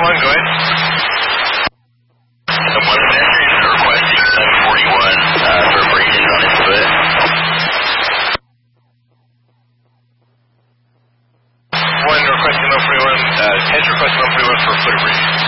1, go ahead. One pedestrian is requesting 741 for break-ins on his foot. 1 requesting 141, 10 requesting 141 for foot bridge.